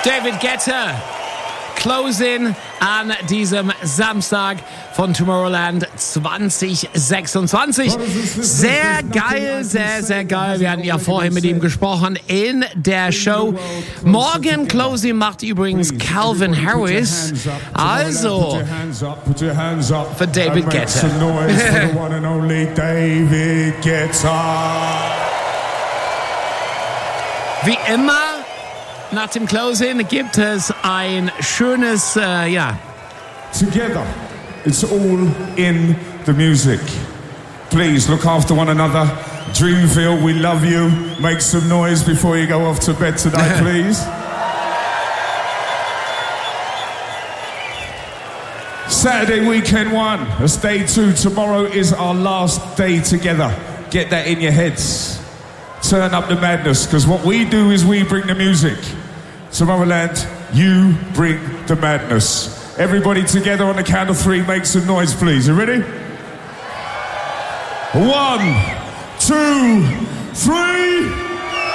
David Guetta. Closing an diesem Samstag von Tomorrowland 2026. Sehr geil, sehr, sehr geil. Wir hatten ja vorhin mit ihm gesprochen in der Show. Morgen Closing macht übrigens Calvin Harris. Also für David Guetta. Wie immer, nach dem Closing gibt es ein schönes, Together, it's all in the music. Please look after one another. Dreamville, we love you. Make some noise before you go off to bed tonight, please. Saturday weekend 1, that's day 2. Tomorrow is our last day together. Get that in your heads. Turn up the madness, because what we do is we bring the music. Tomorrowland, you bring the madness. Everybody together on the count of 3, make some noise, please. You ready? 1, 2, 3.